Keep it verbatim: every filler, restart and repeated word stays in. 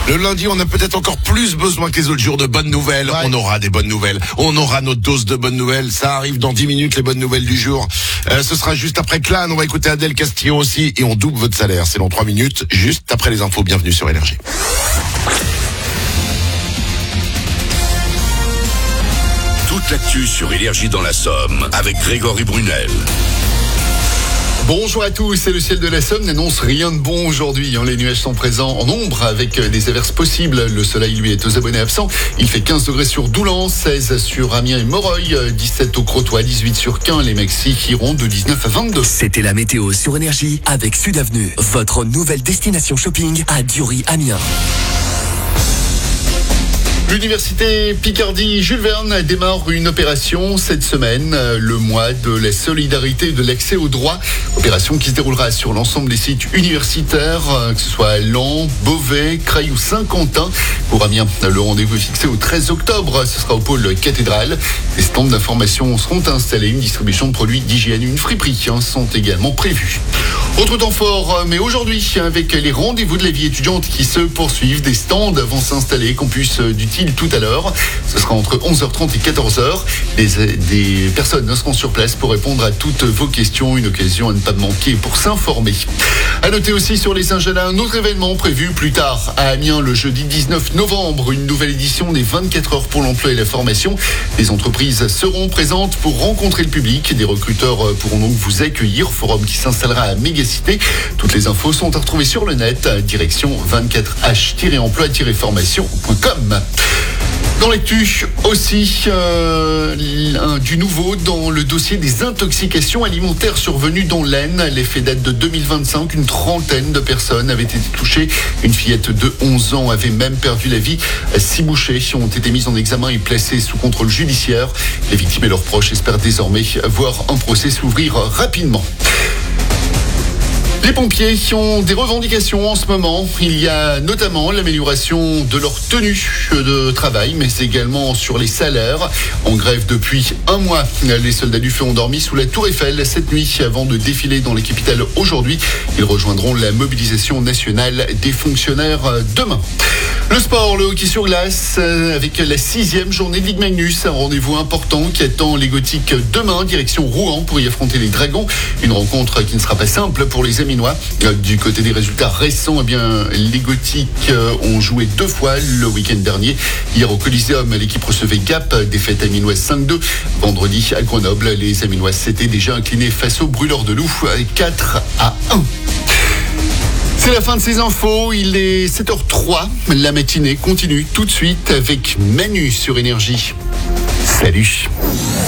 Le lundi, on a peut-être encore plus besoin que les autres jours de bonnes nouvelles. Ouais. On aura des bonnes nouvelles. On aura notre dose de bonnes nouvelles. Ça arrive dans dix minutes, les bonnes nouvelles du jour. Euh, ce sera juste après Clan. On va écouter Adèle Castillo aussi. Et on double votre salaire. C'est dans trois minutes, juste après les infos. Bienvenue sur Énergie. Toute l'actu sur Énergie dans la Somme avec Grégory Brunel. Bonjour à tous, c'est le ciel de la Somme n'annonce rien de bon aujourd'hui. Les nuages sont présents en nombre avec des averses possibles. Le soleil lui est aux abonnés absents. Il fait quinze degrés sur Doulan, seize sur Amiens et Moreuil, dix-sept au Crotoy, dix-huit sur Caen. Les maxis iront de dix-neuf à vingt-deux. C'était la météo sur Énergie avec Sud Avenue, votre nouvelle destination shopping à Dury-Amiens. L'université Picardie Jules Verne démarre une opération cette semaine, le mois de la solidarité et de l'accès au droit. Opération qui se déroulera sur l'ensemble des sites universitaires, que ce soit à Laon, Beauvais, Creil ou Saint-Quentin. Pour Amiens, le rendez-vous est fixé au treize octobre. Ce sera au pôle cathédrale. Des stands d'information seront installés. Une distribution de produits d'hygiène et une friperie sont également prévues. Autre temps fort, mais aujourd'hui, avec les rendez-vous de la vie étudiante qui se poursuivent, des stands vont s'installer, campus du tout à l'heure. Ce sera entre onze heures trente et quatorze heures. Des, des personnes seront sur place pour répondre à toutes vos questions. Une occasion à ne pas manquer pour s'informer. À noter aussi sur les Ingelins, un autre événement prévu plus tard à Amiens le jeudi dix-neuf novembre. Une nouvelle édition des vingt-quatre heures pour l'emploi et la formation. Les entreprises seront présentes pour rencontrer le public. Des recruteurs pourront donc vous accueillir. Forum qui s'installera à Mégacité. Toutes les infos sont à retrouver sur le net. Direction vingt-quatre H tiret emploi tiret formation point com. Dans l'actu aussi, euh, du nouveau dans le dossier des intoxications alimentaires survenues dans l'Aisne. Les faits datent de deux mille vingt-cinq. Une trentaine de personnes avaient été touchées. Une fillette de onze ans avait même perdu la vie. Six bouchers ont été mis en examen et placés sous contrôle judiciaire. Les victimes et leurs proches espèrent désormais voir un procès s'ouvrir rapidement. Les pompiers ont des revendications en ce moment. Il y a notamment l'amélioration de leur tenue de travail, mais également sur les salaires. En grève depuis un mois, les soldats du feu ont dormi sous la Tour Eiffel cette nuit avant de défiler dans les capitales aujourd'hui. Ils rejoindront la mobilisation nationale des fonctionnaires demain. Le sport, le hockey sur glace, avec la sixième journée de Ligue Magnus. Un rendez-vous important qui attend les Gothiques demain, direction Rouen pour y affronter les Dragons. Une rencontre qui ne sera pas simple pour les Aminois. Du côté des résultats récents, eh bien, les Gothiques ont joué deux fois le week-end dernier. Hier au Coliseum, l'équipe recevait Gap, défaite aminoise cinq deux. Vendredi à Grenoble, les Aminoises s'étaient déjà inclinés face aux Brûleurs de Loup quatre à un. C'est la fin de ces infos, il est sept heures trois. La matinée continue tout de suite avec Manu sur Énergie. Salut.